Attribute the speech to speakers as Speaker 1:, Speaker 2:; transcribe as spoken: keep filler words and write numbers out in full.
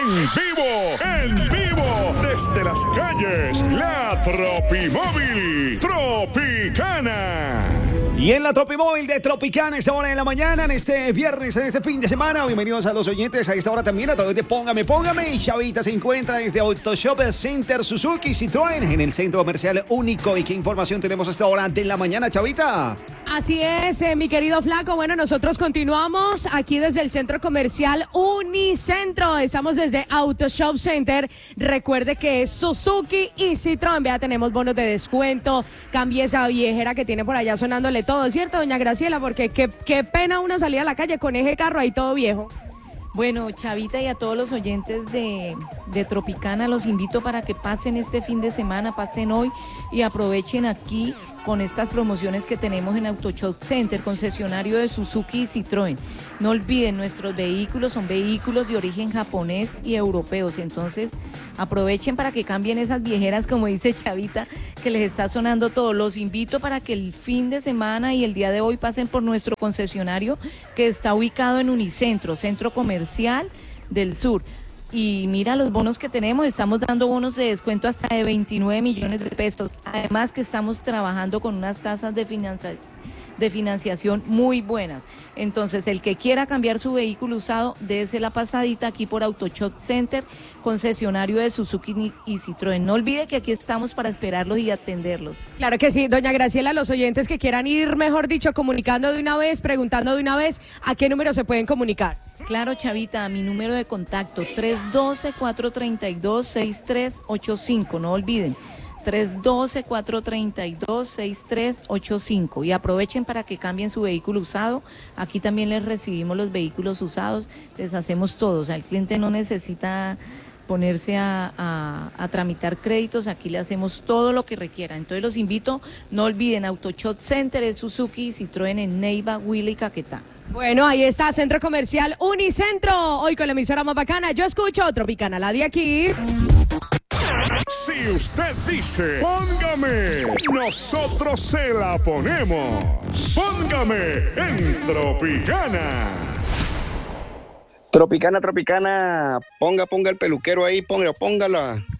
Speaker 1: En vivo, en vivo, desde las calles, la Tropimóvil Tropicana.
Speaker 2: Y en la Tropimóvil de Tropicana, esta hora de la mañana, en este viernes, en este fin de semana, bienvenidos a los oyentes a esta hora también a través de Póngame, Póngame. Y Chavita se encuentra desde Autoshop Center Suzuki Citroën en el centro comercial único. ¿Y qué información tenemos a esta hora de la mañana, Chavita?
Speaker 3: Así es, eh, mi querido Flaco. Bueno, nosotros continuamos aquí desde el centro comercial Unicentro. Estamos desde Autoshop Center. Recuerde que es Suzuki y Citroën. Vea, tenemos bonos de descuento. Cambie esa viejera que tiene por allá sonándole todo, ¿cierto, doña Graciela? Porque qué, qué pena uno salir a la calle con ese carro ahí todo viejo.
Speaker 4: Bueno, Chavita, y a todos los oyentes de, de Tropicana, los invito para que pasen este fin de semana, pasen hoy y aprovechen aquí con estas promociones que tenemos en Autoshop Center, concesionario de Suzuki y Citroën. No olviden, nuestros vehículos son vehículos de origen japonés y europeos, entonces aprovechen para que cambien esas viejeras, como dice Chavita, que les está sonando todo. Los invito para que el fin de semana y el día de hoy pasen por nuestro concesionario que está ubicado en Unicentro, Centro Comercial del Sur. Y mira los bonos que tenemos, estamos dando bonos de descuento hasta de veintinueve millones de pesos. Además que estamos trabajando con unas tasas de financiación de financiación muy buenas. Entonces, el que quiera cambiar su vehículo usado, dése la pasadita aquí por Autoshop Center, concesionario de Suzuki y Citroën. No olvide que aquí estamos para esperarlos y atenderlos.
Speaker 3: Claro que sí, doña Graciela, los oyentes que quieran ir, mejor dicho, comunicando de una vez, preguntando de una vez, ¿a qué número se pueden comunicar?
Speaker 4: Claro, Chavita, mi número de contacto, tres uno dos, cuatro tres dos, seis tres ocho cinco, no olviden. tres uno dos, cuatro tres dos, seis tres ocho cinco y aprovechen para que cambien su vehículo usado. Aquí también les recibimos los vehículos usados, les hacemos todo, o sea, el cliente no necesita ponerse a, a, a tramitar créditos, aquí le hacemos todo lo que requiera. Entonces los invito, no olviden, Autoshop Center es Suzuki y Citroën en Neiva, Huila y Caquetá.
Speaker 3: Bueno, ahí está, Centro Comercial Unicentro, hoy con la emisora más bacana. Yo escucho Tropicana, la de aquí.
Speaker 1: Si usted dice, póngame, nosotros se la ponemos. Póngame en Tropicana.
Speaker 5: Tropicana, Tropicana, ponga, ponga el peluquero ahí, ponga, póngala.